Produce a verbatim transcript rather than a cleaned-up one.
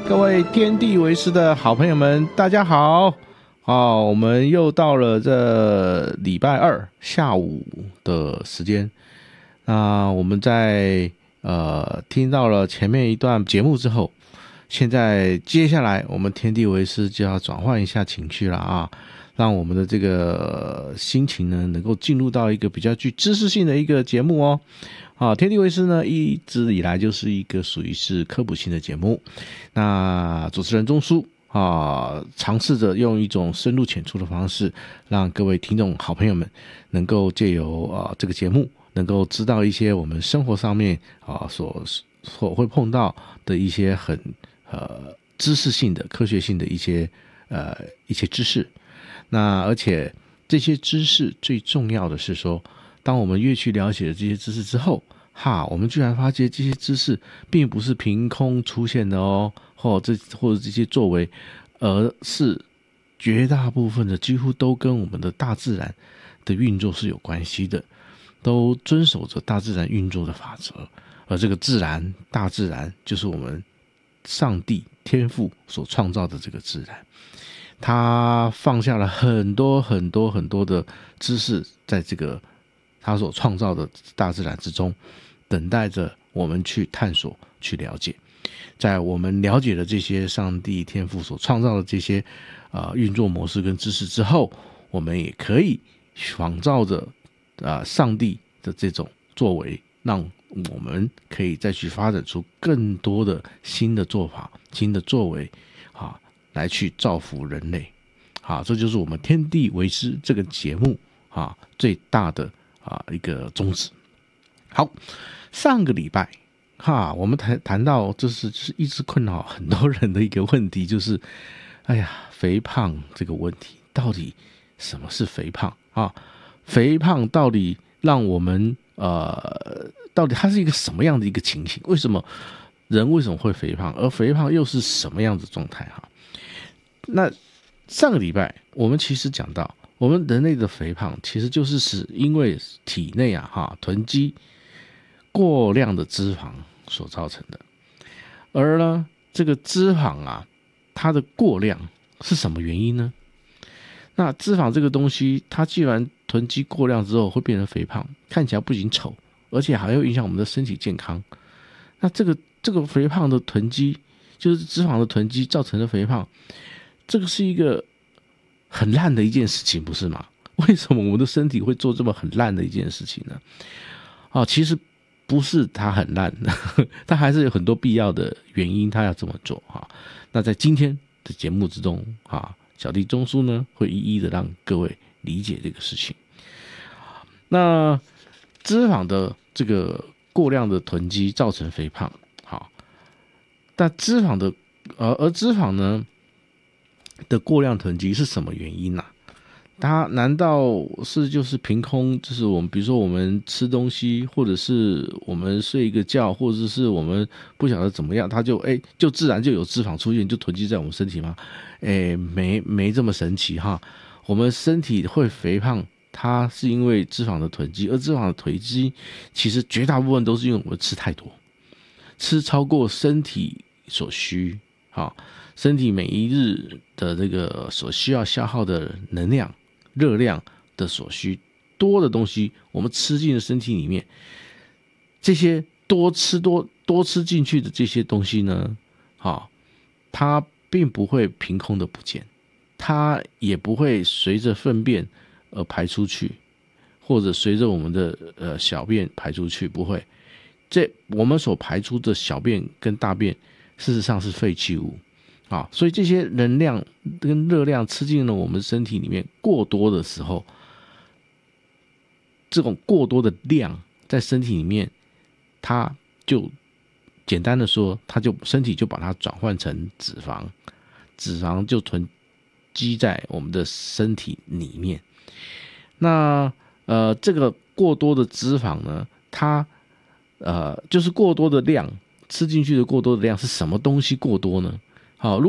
各位天地为师的好朋友们，大家好！哦，我们又到了这礼拜二下午的时间。那我们在呃听到了前面一段节目之后，现在接下来我们天地为师就要转换一下情绪了啊，让我们的这个心情呢能够进入到一个比较具知识性的一个节目哦。啊，天地为师呢一直以来就是一个属于是科普性的节目，那主持人钟叔啊，尝试着用一种深入浅出的方式，让各位听众好朋友们能够借由啊这个节目，能够知道一些我们生活上面啊所所会碰到的一些很呃知识性的、科学性的一些呃一些知识。那而且这些知识最重要的是说，当我们越去了解了这些知识之后，哈，我们居然发现这些知识并不是凭空出现的哦，或这或者这些作为，而是绝大部分的几乎都跟我们的大自然的运作是有关系的，都遵守着大自然运作的法则。而这个自然，大自然就是我们上帝天父所创造的这个自然。他放下了很多很多很多的知识在这个他所创造的大自然之中，等待着我们去探索去了解。在我们了解了这些上帝天父所创造的这些呃运作模式跟知识之后，我们也可以仿照着呃上帝的这种作为，让我们可以再去发展出更多的新的做法、新的作为啊，来去造福人类。好，这就是我们天地为师这个节目啊最大的啊一个宗旨。好，上个礼拜哈，我们谈谈到这是就是一直困扰很多人的一个问题，就是哎呀，肥胖这个问题，到底什么是肥胖啊？肥胖到底让我们呃，到底它是一个什么样的一个情形？为什么人为什么会肥胖？而肥胖又是什么样子状态哈？那上个礼拜我们其实讲到，我们人类的肥胖其实就是使因为体内啊哈囤积过量的脂肪所造成的。而呢，这个脂肪啊，它的过量是什么原因呢？那脂肪这个东西，它既然囤积过量之后会变成肥胖，看起来不仅丑，而且还会影响我们的身体健康。那这个这个肥胖的囤积，就是脂肪的囤积造成的肥胖，这个是一个很烂的一件事情，不是吗？为什么我们的身体会做这么很烂的一件事情呢？啊，其实不是它很烂，它还是有很多必要的原因，它要这么做哈。那在今天的节目之中哈，小弟钟叔呢会一一的让各位理解这个事情。那脂肪的这个过量的囤积造成肥胖，好，但脂肪的而而脂肪呢的过量囤积是什么原因啊？它难道是就是凭空，就是我们比如说我们吃东西，或者是我们睡一个觉，或者是我们不晓得怎么样，它就哎就自然就有脂肪出现，就囤积在我们身体吗？哎，没没这么神奇哈。我们身体会肥胖，它是因为脂肪的囤积，而脂肪的囤积其实绝大部分都是因为我们吃太多，吃超过身体所需，好，身体每一日的这个所需要消耗的能量、热量的所需多的东西，我们吃进了身体里面，这些多吃多多吃进去的这些东西呢，好，它并不会凭空的不见，它也不会随着粪便而排出去，或者随着我们的呃小便排出去，不会。这我们所排出的小便跟大便，事实上是废弃物啊，所以这些能量跟热量吃进了我们身体里面过多的时候，这种过多的量在身体里面，它就简单的说，它就身体就把它转换成脂肪，脂肪就囤积在我们的身体里面。那呃，这个过多的脂肪呢，它呃就是过多的量吃进去的过多的量是什么东西过多呢？好，